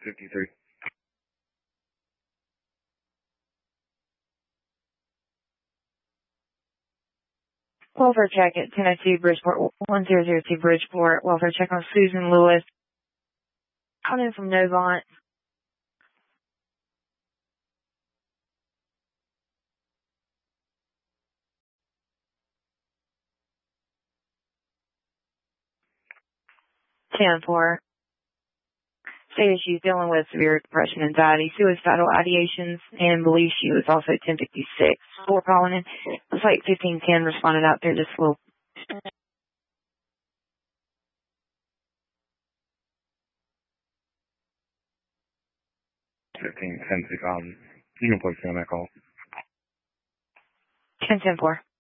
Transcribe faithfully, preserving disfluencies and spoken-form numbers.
fifty-three. Welfare check at ten oh two Bridgeport, one zero zero two Bridgeport. Welfare check on Susan Lewis. Calling in from Novant. ten four. Stated she's dealing with severe depression, anxiety, suicidal ideations, and believes she was also ten fifty-six. Four calling in. It's like fifteen ten responded out there just a little. fifteen ten, um, you can place me on that call. ten ten four.